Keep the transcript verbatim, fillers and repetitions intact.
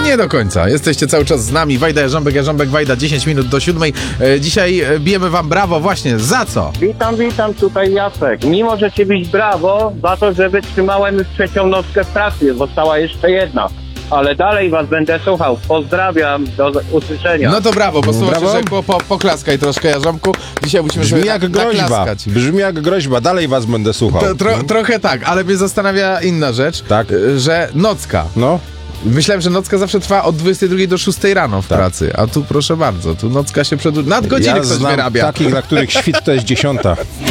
Nie do końca. Jesteście cały czas z nami. Wajda, Jarząbek, Jarząbek, Wajda. dziesięć minut do siódmej. E, dzisiaj bijemy wam brawo właśnie. Za co? Witam, witam, tutaj Jacek. Mimo, że cię bić brawo za to, że wytrzymałem już trzecią nockę w pracy. Została jeszcze jedna. Ale dalej was będę słuchał. Pozdrawiam, do usłyszenia. No to brawo, posłuchaj, Brawo. że po, po, poklaskaj troszkę, Jarząbku. Dzisiaj musimy Brzmi sobie jak na, groźba. naklaskać. Brzmi jak groźba. Dalej was będę słuchał. To, tro, trochę tak, ale mnie zastanawia inna rzecz, Tak. że nocka. No. Myślałem, że nocka zawsze trwa od dwudziestej drugiej do szóstej rano w Tak. pracy, a tu proszę bardzo, tu nocka się przedłuża. Nadgodziny Ja ktoś znam wyrabia. takich, dla których świt to jest dziesiąta.